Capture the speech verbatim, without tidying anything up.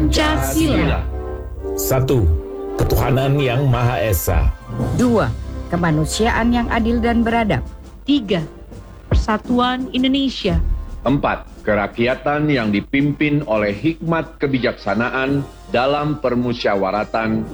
Pancasila. Satu, ketuhanan yang Maha Esa. Dua, kemanusiaan yang adil dan beradab. Tiga, persatuan Indonesia. Empat, kerakyatan yang dipimpin oleh hikmat kebijaksanaan dalam permusyawaratan